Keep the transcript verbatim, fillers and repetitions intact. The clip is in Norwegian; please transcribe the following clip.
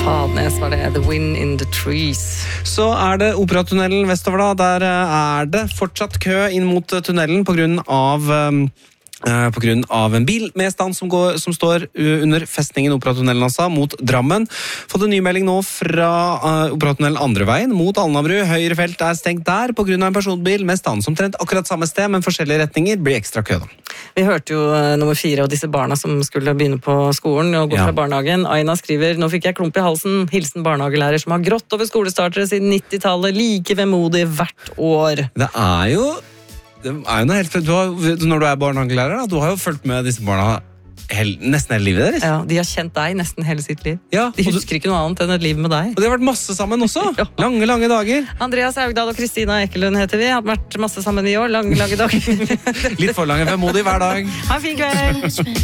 Fadnes var det, The Wind in the Trees. Så er det Operatunnelen vestover da, der er det fortsatt kø inn mot tunnelen på grunn av... Um på grunn av en bil med stand som, går, som står under festningen Operatunnelen altså, mot Drammen. Fått en ny melding nå fra uh, Operatunnelen andre veien mot Alnabru. Høyre felt er stengt der på grunn av en personbil med stand som trent akkurat samme sted, men forskjellige retninger blir ekstra kø da. Vi hørte jo uh, nummer fire og disse barna som skulle begynne på skolen og gå Ja. fra barnehagen. Aina skriver, nå fikk jeg klump i halsen, hilsen barnehagelærer som har grått over skolestartere siden nittitallet, like vemodig hvert år. Det er jo Det er jo noe helt, du har, når du er barnehagelærer, da, du har jo fulgt med disse barna hel, nesten hele livet deres. Ja, de har kjent deg nesten hele sitt liv. Ja, De og du- husker ikke noe annet enn et liv med deg. Og de har vært masse sammen også. Ja. Lange, lange dager. Andreas Haugdal og Kristina Ekelund heter vi. Har vært masse sammen i år. Lange, lange dager. Litt for lange, vemodig hver dag. Ha en fin kveld.